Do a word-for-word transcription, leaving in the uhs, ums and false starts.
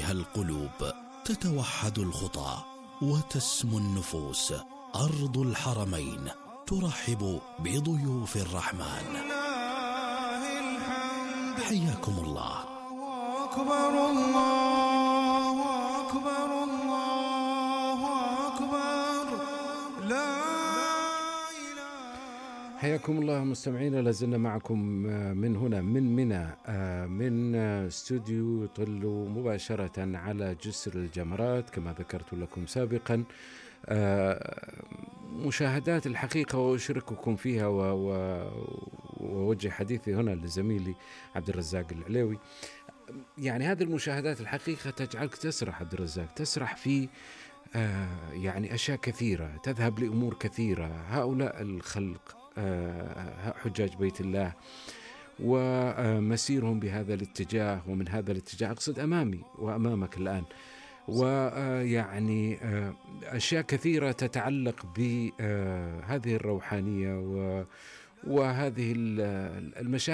فيها القلوب، تتوحد الخطى وتسمو النفوس. أرض الحرمين ترحب بضيوف الرحمن. حياكم الله. أكبر الله أكبر الله أكبر لا إله. حياكم الله مستمعينا، لازلنا معكم من هنا من منى، من استوديو يطل مباشرة على جسر الجمرات كما ذكرت لكم سابقا. مشاهدات الحقيقة وأشارككم فيها ووجه حديثي هنا لزميلي عبد الرزاق العليوي. يعني هذه المشاهدات الحقيقة تجعلك تسرح عبد الرزاق، تسرح في يعني أشياء كثيرة، تذهب لأمور كثيرة. هؤلاء الخلق حجاج بيت الله ومسيرهم بهذا الاتجاه ومن هذا الاتجاه، أقصد أمامي وأمامك الآن، ويعني أشياء كثيرة تتعلق بهذه الروحانية وهذه المشاهد